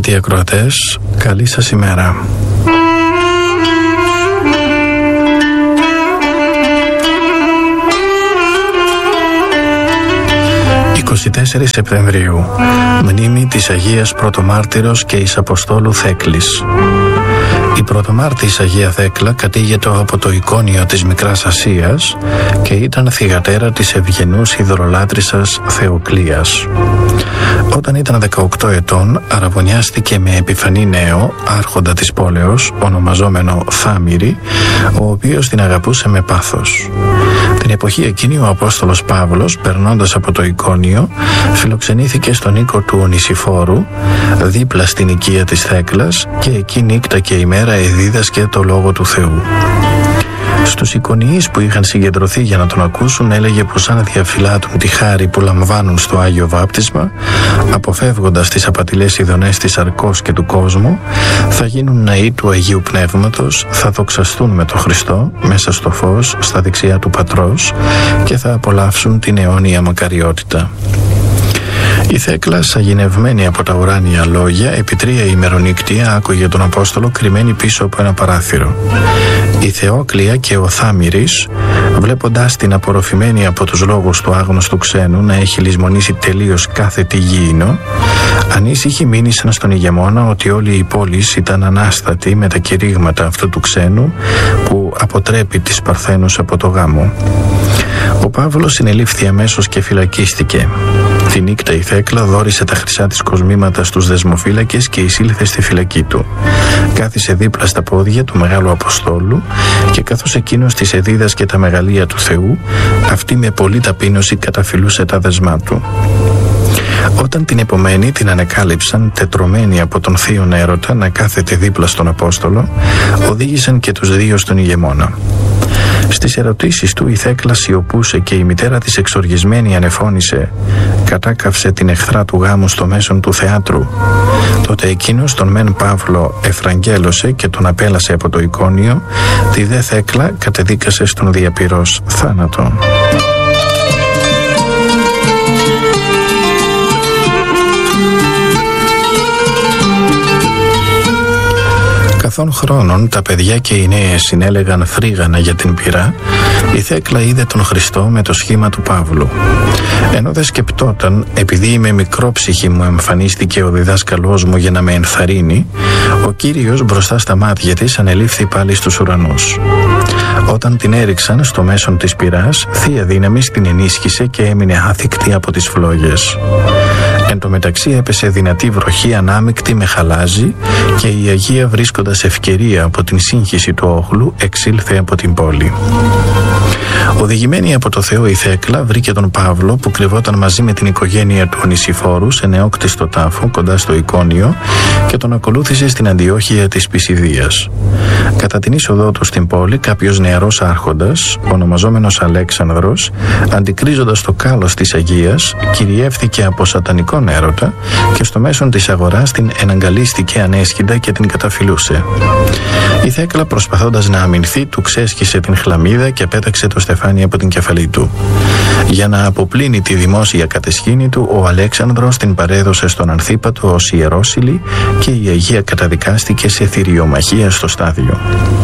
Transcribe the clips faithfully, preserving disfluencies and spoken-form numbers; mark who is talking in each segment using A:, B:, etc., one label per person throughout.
A: Αγαπητοί ακροατές, καλή σας ημέρα. είκοσι τέσσερις Σεπτεμβρίου, μνήμη της Αγίας Πρωτομάρτυρος και εις Αποστόλου Θέκλης. Η Πρωτομάρτης Αγία Θέκλα κατήγεται από το εικόνιο της Μικράς Ασίας και ήταν θυγατέρα της ευγενούς υδρολάτρισσας Θεοκλίας. Όταν ήταν δεκαοκτώ ετών, αραβωνιάστηκε με επιφανή νέο, άρχοντα της πόλεως, ονομαζόμενο Θάμηρη, ο οποίος την αγαπούσε με πάθος. Την εποχή εκείνη ο Απόστολος Παύλος, περνώντας από το εικόνιο, φιλοξενήθηκε στον οίκο του Ονησιφόρου, δίπλα στην οικία της Θέκλας, και εκεί νύχτα και ημέρα εδίδασκε το Λόγο του Θεού. Στους εικονιείς που είχαν συγκεντρωθεί για να τον ακούσουν, έλεγε πως αν διαφυλάτουν τη χάρη που λαμβάνουν στο Άγιο Βάπτισμα, αποφεύγοντας τις απατηλές ειδονές της αρκός και του κόσμου, θα γίνουν ναοί του Αγίου Πνεύματος, θα δοξαστούν με τον Χριστό μέσα στο φως στα δεξιά του Πατρός και θα απολαύσουν την αιώνια μακαριότητα. Η Θέκλα, σαγηνευμένη από τα ουράνια λόγια, επί τρία ημερονύκτια άκουγε τον Απόστολο κρυμμένη πίσω από ένα παράθυρο. Η Θεόκλια και ο Θάμηρης, βλέποντας την απορροφημένη από τους λόγους του άγνωστου ξένου να έχει λησμονήσει τελείως κάθε τι γήινο, ανήσυχοι μήνυσαν στον ηγεμόνα ότι όλη η πόλη ήταν ανάστατη με τα κηρύγματα αυτού του ξένου που αποτρέπει τις Παρθένους από το γάμο. Ο Παύλος συνελήφθη αμέσως και φυλακίστηκε. Τη νύχτα η Θέκλα δώρισε τα χρυσά της κοσμήματα στους δεσμοφύλακες και εισήλθε στη φυλακή του. Κάθισε δίπλα στα πόδια του Μεγάλου Αποστόλου και καθώς εκείνος της εδίδασκε τα μεγαλεία του Θεού, αυτή με πολλή ταπείνωση καταφυλούσε τα δεσμά του. Όταν την επομένη την ανεκάλυψαν, τετρωμένη από τον θείον έρωτα να κάθεται δίπλα στον Απόστολο, οδήγησαν και τους δύο στον ηγεμόνα. Στις ερωτήσεις του η Θέκλα σιωπούσε και η μητέρα της εξοργισμένη ανεφώνησε, κατάκαυσε την εχθρά του γάμου στο μέσον του θεάτρου. Τότε εκείνος τον μεν Παύλο εφραγγέλωσε και τον απέλασε από το εικόνιο, τη δε Θέκλα κατεδίκασε στον διαπυρός θάνατο. Καθών χρόνων τα παιδιά και οι νέες συνέλεγαν φρίγανα για την πυρά, η Θέκλα είδε τον Χριστό με το σχήμα του Παύλου. Ενώ δεν σκεπτόταν, επειδή είμαι μικρόψυχη μου εμφανίστηκε ο διδάσκαλός μου για να με ενθαρρύνει, ο Κύριος μπροστά στα μάτια της ανελήφθη πάλι στους ουρανούς. Όταν την έριξαν στο μέσον της πυράς, θεία δύναμης την ενίσχυσε και έμεινε άθικτη από τις φλόγες. Εν τω μεταξύ έπεσε δυνατή βροχή ανάμεικτη με χαλάζι και η Αγία, βρίσκοντας ευκαιρία από την σύγχυση του όχλου, εξήλθε από την πόλη. Οδηγημένη από το Θεό η Θέκλα βρήκε τον Παύλο που κρυβόταν μαζί με την οικογένεια του Ονησιφόρου σε νεόκτιστο τάφο κοντά στο εικόνιο και τον ακολούθησε στην Αντιόχεια της Πισιδίας. Κατά την είσοδό του στην πόλη, κάποιος νεαρός άρχοντας, ονομαζόμενος Αλέξανδρος, αντικρίζοντας το κάλος της Αγίας, κυριεύθηκε από σατανικόν έρωτα και στο μέσον της αγοράς την εναγκαλίστηκε ανέσχυντα και την καταφυλούσε. Η Θέκλα, προσπαθώντας να αμυνθεί, του ξέσχισε την χλαμίδα και πέταξε το στεφάνι από την κεφαλή του. Για να αποπλύνει τη δημόσια κατεσχήνη του, ο Αλέξανδρος την παρέδωσε στον Ανθίπατο ως ιερόσυλη και η Αγία καταδικάστηκε σε θηριομαχία στο στάδιο.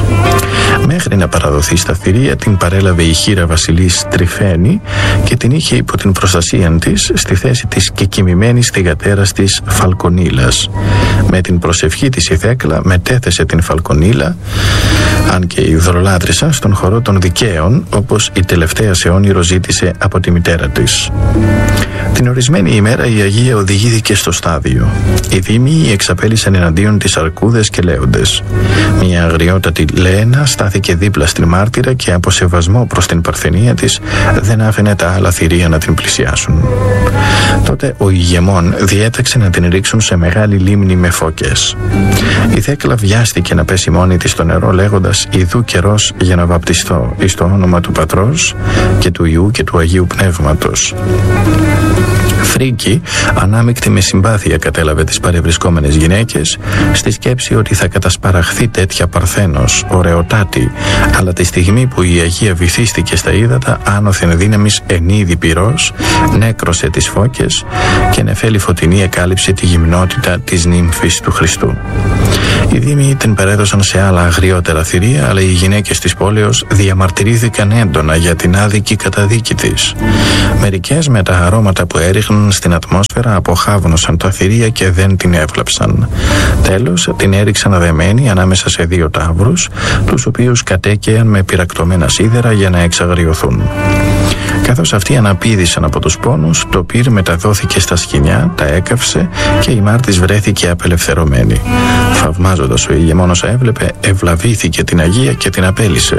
A: Μέχρι να παραδοθεί στα θηρία, την παρέλαβε η χήρα βασιλής Τριφαίνη και την είχε υπό την προστασία της στη θέση της κεκοιμημένης θυγατέρας της Φαλκονίλας. Με την προσευχή της η Θέκλα μετέθεσε την Φαλκονίλα, αν και η υδρολάτρησα, στον χορό των δικαίων, όπως η τελευταία σε όνειρο ζήτησε από τη μητέρα της. Την ορισμένη ημέρα η Αγία οδηγήθηκε στο στάδιο. Οι δήμοι εξαπέλυσαν εναντίον της αρκούδες και λέοντες. Μια αγριότατη Λέαινα στάθηκε δίπλα στην μάρτυρα και από σεβασμό προς την παρθενία της δεν άφηνε τα άλλα θηρία να την πλησιάσουν. Τότε ο ηγεμόν διέταξε να την ρίξουν σε μεγάλη λίμνη με φώκες. Η Θέκλα βιάστηκε να πέσει μόνη της στο νερό, λέγοντας «Ιδού καιρός για να βαπτιστώ εις το όνομα του Πατρός και του Υιού και του Αγίου Πνεύματος». Φρίκη, ανάμεικτη με συμπάθεια, κατέλαβε τις παρευρισκόμενες γυναίκες στη σκέψη ότι θα κατασπαραχθεί τέτοια παρθένος, ωραιοτάτη, αλλά τη στιγμή που η Αγία βυθίστηκε στα ύδατα, άνωθεν δύναμης ενίδη πυρός, νέκρωσε τις φώκες και νεφέλη φωτεινή εκάλυψε τη γυμνότητα της νύμφης του Χριστού. Οι δήμοι την παρέδωσαν σε άλλα αγριότερα θηρία, αλλά οι γυναίκες της πόλεως διαμαρτυρήθηκαν έντονα για την άδικη καταδίκη της. Μερικές με τα αρώματα που έριχναν στην ατμόσφαιρα αποχάβνωσαν τα θηρία και δεν την έβλεψαν. Τέλος, την έριξαν αδεμένη ανάμεσα σε δύο ταύρους, τους οποίους κατέκαιαν με πυρακτωμένα σίδερα για να εξαγριωθούν. Καθώς αυτοί αναπήδησαν από τους πόνους, το πυρ μεταδόθηκε στα σκοινιά, τα έκαυσε και η μάρτης βρέθηκε απελευθερωμένη. Θαυμάζοντας ο ηγεμόνος έβλεπε, ευλαβήθηκε την Αγία και την απέλυσε.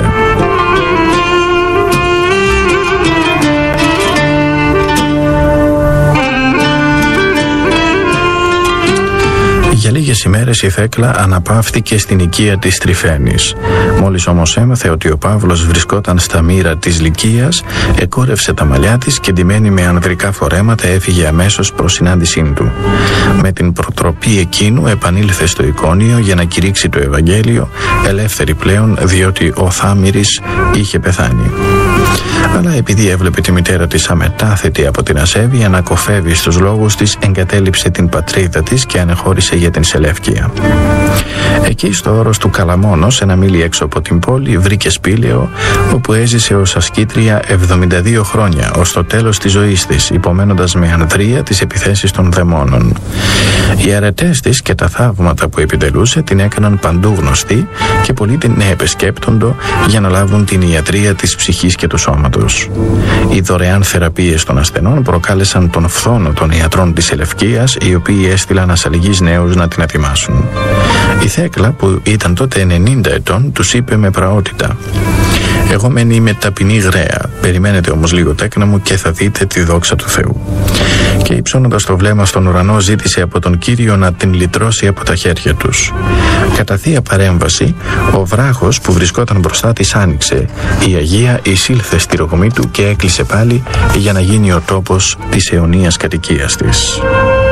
A: Για λίγες ημέρες η Θέκλα αναπαύθηκε στην οικία της Τριφαίνης. Μόλις όμως έμαθε ότι ο Παύλος βρισκόταν στα μοίρα της Λυκίας, εκόρευσε τα μαλλιά της και ντυμένη με ανδρικά φορέματα έφυγε αμέσως προς συνάντησή του. Με την προτροπή εκείνου επανήλθε στο Εικόνιο για να κηρύξει το Ευαγγέλιο, ελεύθερη πλέον διότι ο Θάμηρης είχε πεθάνει. Αλλά επειδή έβλεπε τη μητέρα της αμετάθετη από την ασέβεια να κοφεύει στους λόγους της, εγκατέλειψε την πατρίδα της και ανεχώρησε για την Σελεύκεια. Εκεί στο όρος του Καλαμώνος, ένα μίλι έξω από την πόλη, βρήκε σπήλαιο όπου έζησε ως ασκήτρια εβδομήντα δύο χρόνια, ως το τέλος της ζωής της, υπομένοντας με ανδρεία τις επιθέσεις των δαιμόνων. Οι αρετές της και τα θαύματα που επιτελούσε την έκαναν παντού γνωστή και πολλοί την επισκέπτοντο για να λάβουν την ιατρεία της ψυχής και του σώματος. Οι δωρεάν θεραπείες των ασθενών προκάλεσαν τον φθόνο των ιατρών της Ελευκίας, οι οποίοι έστειλαν ασαλγείς νέους να την ετοιμάσουν. Η Θέκλα, που ήταν τότε ενενήντα ετών, τους είπε με πραότητα: «Εγώ μεν είμαι ταπεινή γραία, περιμένετε όμως λίγο τέκνα μου και θα δείτε τη δόξα του Θεού». Και υψώνοντας το βλέμμα στον ουρανό ζήτησε από τον Κύριο να την λυτρώσει από τα χέρια τους. Κατά θεία παρέμβαση, ο βράχος που βρισκόταν μπροστά της άνοιξε. Η Αγία εισήλθε στη ρογμή του και έκλεισε πάλι για να γίνει ο τόπος της αιωνίας κατοικίας της.